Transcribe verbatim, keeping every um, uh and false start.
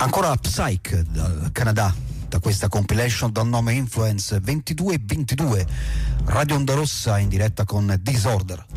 Ancora Psyche dal Canada, da questa compilation dal nome Influence ventidue ventidue, Radio Onda Rossa in diretta con Disorder.